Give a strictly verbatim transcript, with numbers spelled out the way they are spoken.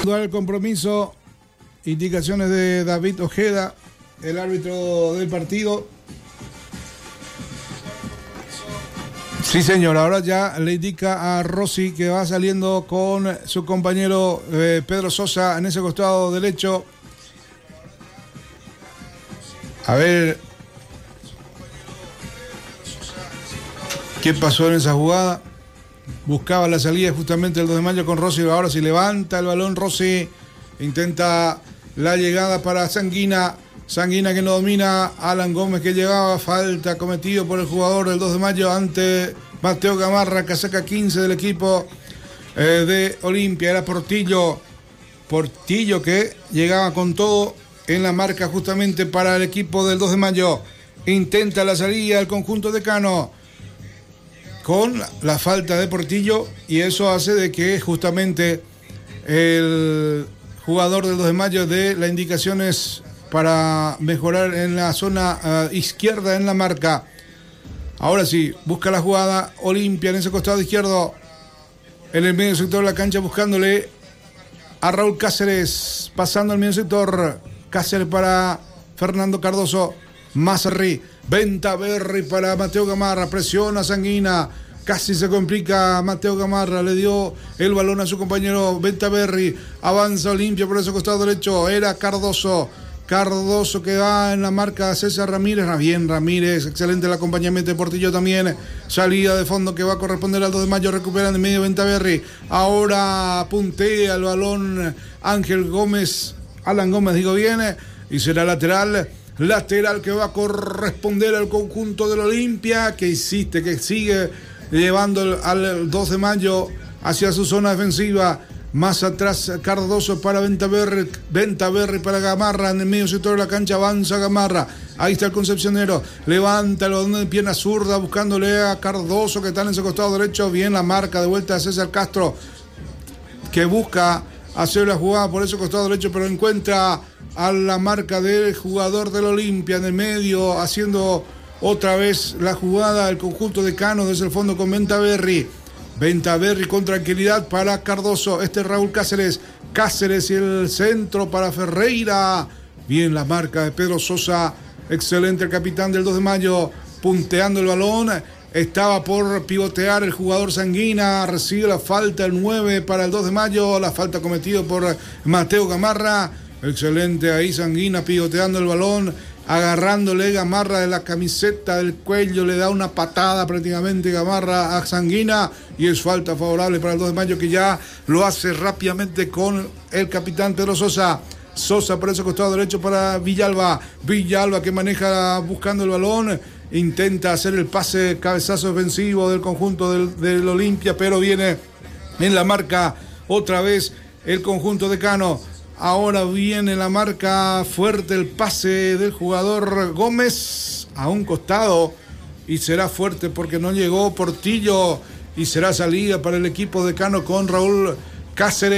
El compromiso, indicaciones de David Ojeda, el árbitro del partido. Sí, señor, ahora ya le indica a Rossi que va saliendo con su compañero eh, Pedro Sosa en ese costado derecho. A ver qué pasó en esa jugada. Buscaba la salida justamente el dos de mayo con Rossi. Ahora si levanta el balón Rossi, intenta la llegada para Sanguina. Sanguina que no domina, Alan Gómez que llegaba, falta cometido por el jugador del dos de mayo ante Mateo Gamarra, casaca quince del equipo eh, de Olimpia. Era Portillo, Portillo que llegaba con todo en la marca justamente para el equipo del dos de mayo. Intenta la salida al conjunto de Cano con la falta de Portillo, y eso hace de que justamente el jugador del dos de mayo dé las indicaciones para mejorar en la zona uh, izquierda en la marca. Ahora sí, busca la jugada Olimpia en ese costado izquierdo, en el medio sector de la cancha, buscándole a Raúl Cáceres, pasando al medio sector. Cáceres para Fernando Cardoso, Mazarri, Ventaverri para Mateo Gamarra, presiona Sanguina, casi se complica Mateo Gamarra, le dio el balón a su compañero Ventaverri, avanza Olimpia por ese costado derecho, era Cardoso, Cardoso que va en la marca a César Ramírez, bien Ramírez, excelente el acompañamiento de Portillo también, salida de fondo que va a corresponder al dos de mayo, recuperan de medio Ventaverri, ahora puntea el balón Ángel Gómez, Alan Gómez digo bien, y será lateral, lateral que va a corresponder al conjunto del Olimpia, que insiste, que sigue llevando al dos de mayo hacia su zona defensiva. Más atrás Cardoso para Ventaverri, Ventaverri para Gamarra, en el medio sector de la cancha avanza Gamarra, ahí está el concepcionero, levanta el balón de pierna zurda buscándole a Cardoso que está en ese costado derecho, bien la marca de vuelta a César Castro que busca hacer la jugada por ese costado derecho, pero encuentra a la marca del jugador del Olimpia en el medio, haciendo otra vez la jugada del conjunto de Cano desde el fondo con Ventaverri. Ventaverri con tranquilidad para Cardoso, este es Raúl Cáceres, Cáceres y el centro para Ferreira, bien la marca de Pedro Sosa, excelente el capitán del dos de mayo, punteando el balón, estaba por pivotear el jugador Sanguina, recibe la falta el nueve para el dos de mayo, la falta cometida por Mateo Gamarra, excelente ahí Sanguina pivoteando el balón, agarrándole Gamarra de la camiseta del cuello, le da una patada prácticamente Gamarra a Sanguina y es falta favorable para el dos de mayo que ya lo hace rápidamente con el capitán Pedro Sosa. Sosa por ese costado derecho para Villalba, Villalba que maneja buscando el balón, intenta hacer el pase cabezazo ofensivo del conjunto del, del Olimpia, pero viene en la marca otra vez el conjunto de Cano. Ahora viene la marca fuerte, el pase del jugador Gómez a un costado y será fuerte porque no llegó Portillo y será salida para el equipo de Cano con Raúl Cáceres.